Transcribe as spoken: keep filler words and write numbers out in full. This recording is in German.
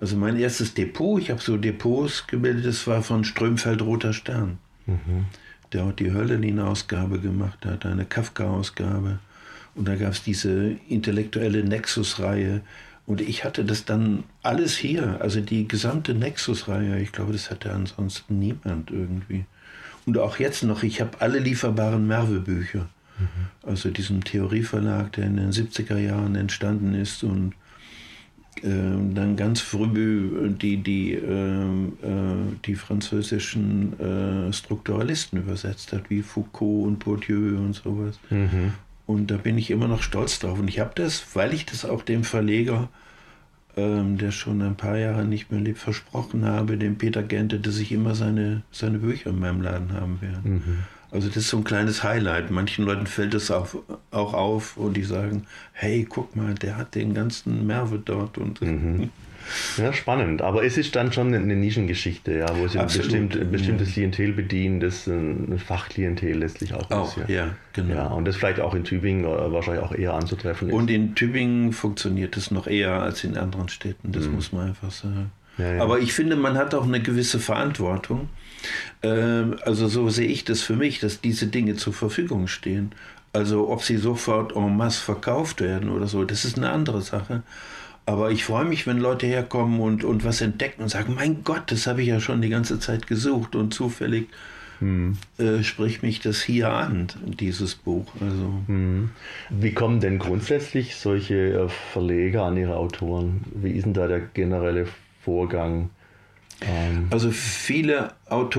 Also mein erstes Depot, ich habe so Depots gebildet, das war von Strömfeld Roter Stern. Mhm. Der auch die Hölderlin-Ausgabe gemacht hat, eine Kafka-Ausgabe. Und da gab es diese intellektuelle Nexus-Reihe. Und ich hatte das dann alles hier, also die gesamte Nexus-Reihe. Ich glaube, das hatte ansonsten niemand irgendwie. Und auch jetzt noch, ich habe alle lieferbaren Merve-Bücher. Mhm. Also diesem Theorieverlag, der in den siebziger Jahren entstanden ist und äh, dann ganz früh die, die, äh, die französischen äh, Strukturalisten übersetzt hat, wie Foucault und Bourdieu und sowas. Mhm. Und da bin ich immer noch stolz drauf. Und ich habe das, weil ich das auch dem Verleger, ähm, der schon ein paar Jahre nicht mehr lebt, versprochen habe, dem Peter Gente, dass ich immer seine, seine Bücher in meinem Laden haben werde. Mhm. Also das ist so ein kleines Highlight. Manchen Leuten fällt das auch, auch auf und die sagen, hey, guck mal, der hat den ganzen Merve dort. Und mhm. Ja, spannend. Aber es ist dann schon eine Nischengeschichte, ja, wo sie ein, bestimmt, ein bestimmtes ja. Klientel bedienen, das ein Fachklientel letztlich auch, auch ist. Ja. ja, genau. Ja, und das vielleicht auch in Tübingen wahrscheinlich auch eher anzutreffen ist. Und in Tübingen funktioniert das noch eher als in anderen Städten, das mhm. muss man einfach sagen. Ja, ja. Aber ich finde, man hat auch eine gewisse Verantwortung. Also so sehe ich das für mich, dass diese Dinge zur Verfügung stehen. Also ob sie sofort en masse verkauft werden oder so, das ist eine andere Sache. Aber ich freue mich, wenn Leute herkommen und, und was entdecken und sagen, mein Gott, das habe ich ja schon die ganze Zeit gesucht und zufällig hm. äh, spricht mich das hier an, dieses Buch. Also. Hm. Wie kommen denn grundsätzlich solche Verleger an ihre Autoren? Wie ist denn da der generelle Vorgang? Ähm. Also viele Autoren